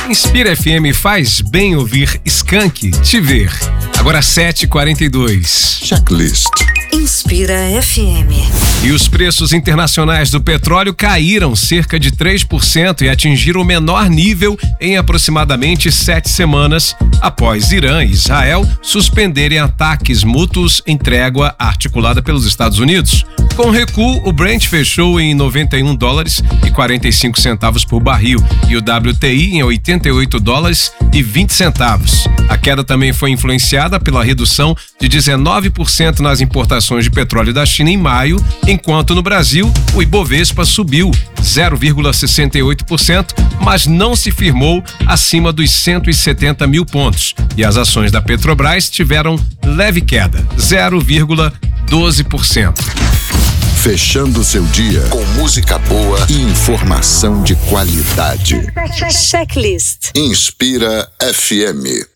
Inspira FM, faz bem ouvir Skank Te Ver. Agora 7h42. Checklist. Inspira FM. E os preços internacionais do petróleo caíram cerca de 3% e atingiram o menor nível em aproximadamente 7 semanas, após Irã e Israel suspenderem ataques mútuos em trégua articulada pelos Estados Unidos. Com recuo, o Brent fechou em $91,45 por barril e o WTI em $88,20. A queda também foi influenciada pela redução de 19% nas importações de petróleo da China em maio, enquanto no Brasil o Ibovespa subiu 0,68%, mas não se firmou acima dos 170 mil pontos. E as ações da Petrobras tiveram leve queda, 0,12%. Fechando seu dia com música boa e informação de qualidade. Checklist. Inspira FM.